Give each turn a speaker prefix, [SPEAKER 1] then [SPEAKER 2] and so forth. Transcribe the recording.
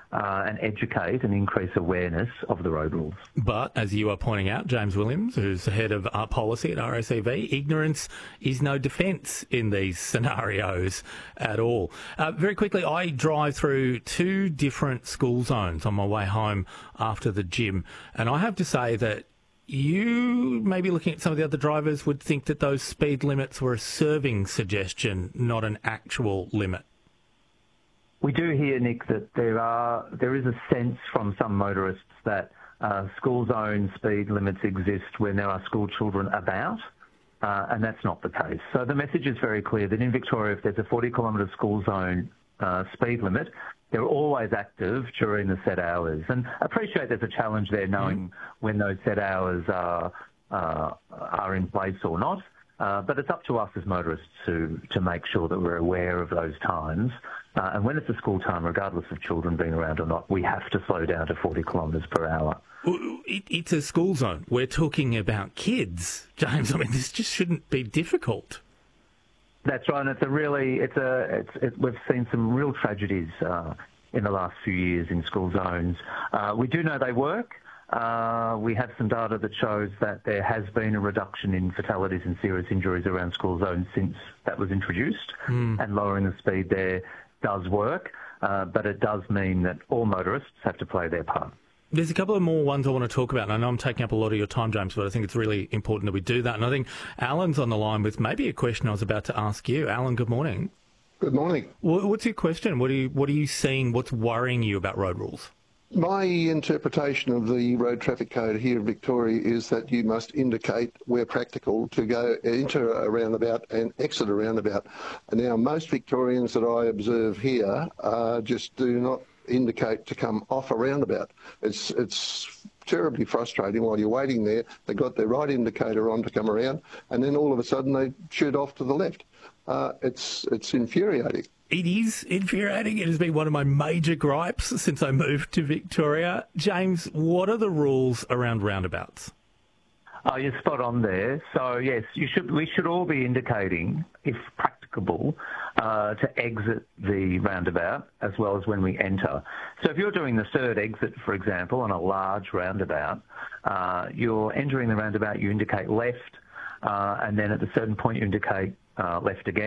[SPEAKER 1] and educate and increase awareness of the road rules.
[SPEAKER 2] But, as you are pointing out, James Williams, who's the head of policy at RACV, ignorance is no defence in these scenarios at all. Very quickly, I drive through 2 different school zones on my way home after the gym, and I have to say that you, maybe looking at some of the other drivers, would think that those speed limits were a serving suggestion, not an actual limit.
[SPEAKER 1] We do hear, Nick, that there is a sense from some motorists that school zone speed limits exist when there are school children about, and that's not the case. So the message is very clear that in Victoria, if there's a 40-kilometre school zone speed limit, they're always active during the set hours. And I appreciate there's a challenge there knowing when those set hours are in place or not. But it's up to us as motorists to make sure that we're aware of those times. And when it's a school time, regardless of children being around or not, we have to slow down to 40 kilometres per hour.
[SPEAKER 2] It's a school zone. We're talking about kids, James. I mean, this just shouldn't be difficult.
[SPEAKER 1] That's right, and we've seen some real tragedies in the last few years in school zones. We do know they work. We have some data that shows that there has been a reduction in fatalities and serious injuries around school zones since that was introduced, and lowering the speed there does work, but it does mean that all motorists have to play their part.
[SPEAKER 2] There's a couple of more ones I want to talk about, and I know I'm taking up a lot of your time, James, but I think it's really important that we do that. And I think Alan's on the line with maybe a question I was about to ask you. Alan, good morning.
[SPEAKER 3] Good morning.
[SPEAKER 2] What's your question? What are you seeing? What's worrying you about road rules?
[SPEAKER 3] My interpretation of the road traffic code here in Victoria is that you must indicate where practical to enter a roundabout and exit a roundabout. And now, most Victorians that I observe here just do not indicate to come off a roundabout. It's terribly frustrating. While you're waiting there, they've got their right indicator on to come around, and then all of a sudden they shoot off to the left. It's infuriating.
[SPEAKER 2] It is infuriating. It has been one of my major gripes since I moved to Victoria. James, what are the rules around roundabouts?
[SPEAKER 1] Oh, you're spot on there. So yes, we should all be indicating, if practicable, to exit the roundabout as well as when we enter. So if you're doing the third exit, for example, on a large roundabout, you're entering the roundabout, you indicate left, and then at a certain point you indicate left again.